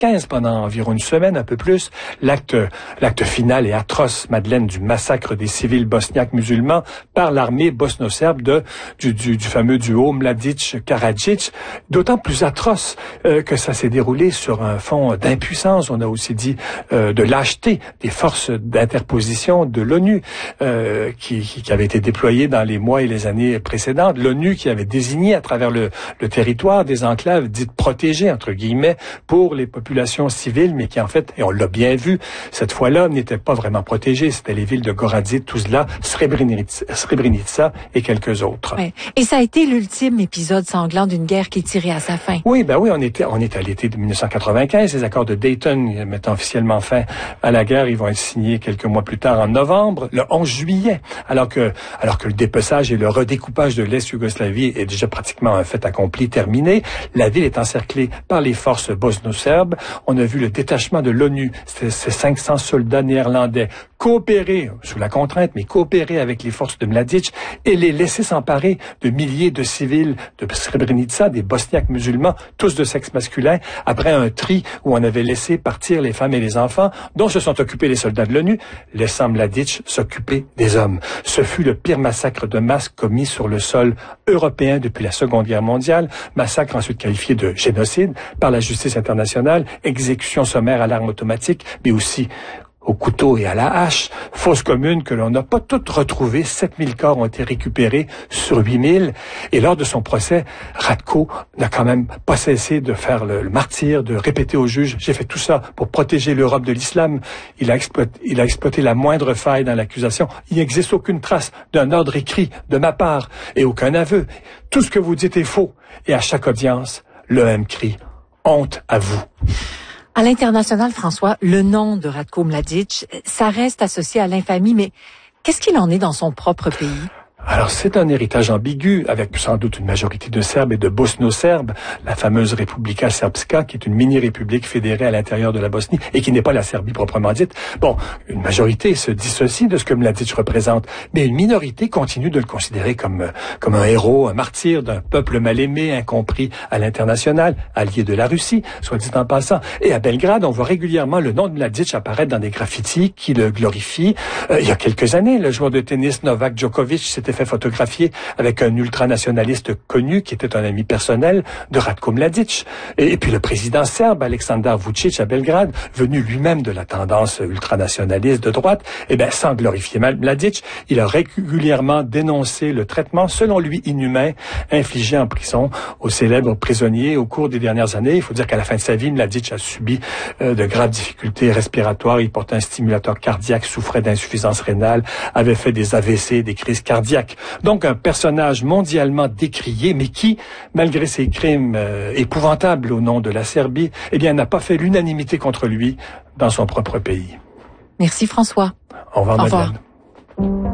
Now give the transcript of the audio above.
pendant environ une semaine, un peu plus. L'acte final est atroce, Madeleine, du massacre des civils bosniaques musulmans par l'armée bosno-serbe du fameux duo Mladic-Karadzic. D'autant plus atroce que ça s'est déroulé sur un fond d'impuissance. On a aussi dit de lâcheté des forces d'interposition de l'ONU qui avaient été déployées dans les mois et les années précédentes. L'ONU qui avait désigné à travers le territoire des enclaves dites protégées, entre guillemets, pour les populations civiles, mais qui en fait, et on l'a bien vu, cette fois-là, n'étaient pas vraiment protégées. C'était les villes de Gorazde, Tuzla, Srebrenica et quelques autres. Ouais. Et ça a été l'ultime épisode sanglant d'une guerre qui tirait à sa fin. Oui, on est à l'été de 1995. Les accords de Dayton mettant officiellement fin à la guerre, ils vont être signés quelques mois plus tard en novembre, le 11 juillet, alors que le dépeçage et le redécoupage de l'Est-Yougoslavie est déjà pratiquement un fait accompli, terminé. La ville est encerclée par les forces bosno-serbes. On a vu le détachement de l'ONU, ces 500 soldats néerlandais coopérer, sous la contrainte, mais coopérer avec les forces de Mladic et les laisser s'emparer de milliers de civils de Srebrenica, des Bosniaques musulmans, tous de sexe masculin, après un tri où on avait laissé partir les femmes et les enfants, dont se sont occupés les soldats de l'ONU, laissant Mladic s'occuper des hommes. Ce fut le pire massacre de masse commis sur le sol européen depuis la Seconde Guerre mondiale, massacre ensuite qualifié de génocide par la justice internationale, exécution sommaire à l'arme automatique, mais aussi au couteau et à la hache, fosse commune que l'on n'a pas toutes retrouvées. 7000 corps ont été récupérés sur 8000. Et lors de son procès, Ratko n'a quand même pas cessé de faire le martyr, de répéter au juge, j'ai fait tout ça pour protéger l'Europe de l'islam. Il a exploité la moindre faille dans l'accusation. Il n'existe aucune trace d'un ordre écrit de ma part et aucun aveu. Tout ce que vous dites est faux. Et à chaque audience, le même cri, honte à vous. À l'international, François, le nom de Ratko Mladic, ça reste associé à l'infamie, mais qu'est-ce qu'il en est dans son propre pays? Alors, c'est un héritage ambigu, avec sans doute une majorité de Serbes et de Bosno-Serbes, la fameuse Republika Srpska, qui est une mini-république fédérée à l'intérieur de la Bosnie, et qui n'est pas la Serbie proprement dite. Bon, une majorité se dissocie de ce que Mladic représente, mais une minorité continue de le considérer comme un héros, un martyr d'un peuple mal aimé, incompris à l'international, allié de la Russie, soit dit en passant. Et à Belgrade, on voit régulièrement le nom de Mladic apparaître dans des graffitis qui le glorifient. Il y a quelques années, le joueur de tennis Novak Djokovic s'était fait photographier avec un ultranationaliste connu qui était un ami personnel de Ratko Mladic. Et puis le président serbe Aleksandar Vučić à Belgrade, venu lui-même de la tendance ultranationaliste de droite, sans glorifier Mladic, il a régulièrement dénoncé le traitement, selon lui inhumain, infligé en prison aux célèbres prisonniers au cours des dernières années. Il faut dire qu'à la fin de sa vie, Mladic a subi de graves difficultés respiratoires. Il portait un stimulateur cardiaque, souffrait d'insuffisance rénale, avait fait des AVC, des crises cardiaques. Donc un personnage mondialement décrié, mais qui, malgré ses crimes épouvantables au nom de la Serbie, n'a pas fait l'unanimité contre lui dans son propre pays. Merci François. Au revoir, Madeleine.